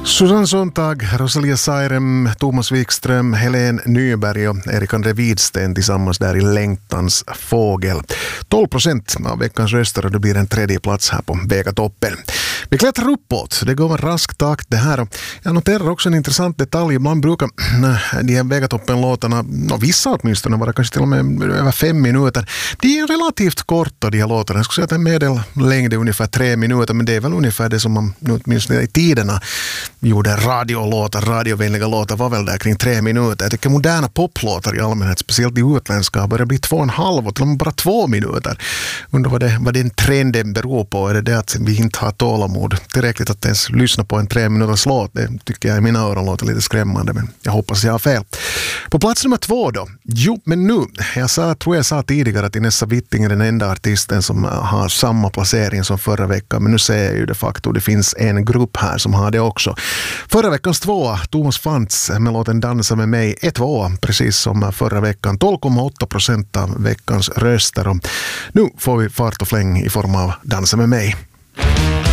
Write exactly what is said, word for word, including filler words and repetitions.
Susanne Sontag, Rosalia Sairem, Thomas Wikström, Helene Nyberg och Erik André Widsten tillsammans där i Längtans fågel. tolv procent av veckans röster och det blir en tredje plats här på Vegatoppen. Vi klättrar uppåt, det går med rask takt det här. Jag noterar också en intressant detalj. Man brukar de här Vegatoppen-låtarna, och vissa åtminstone vara kanske till och med över fem minuter. De är relativt korta de här låtarna. Jag skulle säga att en medellängd är ungefär tre minuter, men det är väl ungefär det som man åtminstone i tiderna gjorde radiolåtar, radiovänliga låtar var väl där kring tre minuter. Jag tycker moderna poplåtar i allmänhet, speciellt i utländska, börjar bli två och en halv och till och med bara två minuter. Undrar vad, det, vad den trenden beror på. Är det det att vi inte har tålamod tillräckligt att ens lyssna på en tre minuters låt? Det tycker jag i mina öron låter lite skrämmande, men jag hoppas jag har fel. På plats nummer två då. Jo, men nu. Jag sa, tror jag sa tidigare att Inessa Witting är den enda artisten som har samma placering som förra veckan, men nu ser jag ju de facto det finns en grupp här som har det också. Förra veckans tvåa, Thomas Fantz med låten Dansa med mig, är tvåa, precis som förra veckan. tolv komma åtta procent av veckans röster. Och nu får vi fart och fläng i form av Dansa med mig.